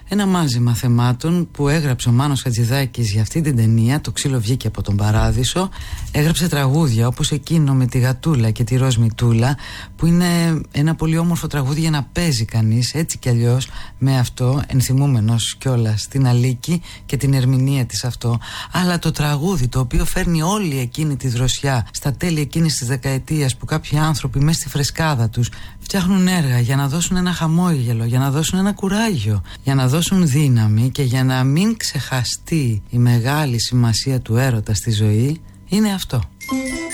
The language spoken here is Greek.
Ένα μάζεμα θεμάτων που έγραψε ο Μάνος Χατζηδάκης για αυτή την ταινία. Το ξύλο βγήκε από τον Παράδεισο. Έγραψε τραγούδια όπως εκείνο με τη Γατούλα και τη Ροζ Μητούλα, που είναι ένα πολύ όμορφο τραγούδι για να παίζει κανείς έτσι κι αλλιώς με αυτό, ενθυμούμενος κιόλας την Αλίκη και την ερμηνεία της αυτό. Αλλά το τραγούδι το οποίο φέρνει όλη εκείνη τη δροσιά στα τέλη εκείνης της δεκαετίας, που κάποιοι άνθρωποι μέσα στη φρεσκάδα τους φτιάχνουν έργα για να δώσουν ένα χαμόγελο, για να δώσουν ένα κουράγιο, για να δώσουν δύναμη και για να μην ξεχαστεί η μεγάλη σημασία του έρωτα στη ζωή, είναι αυτό.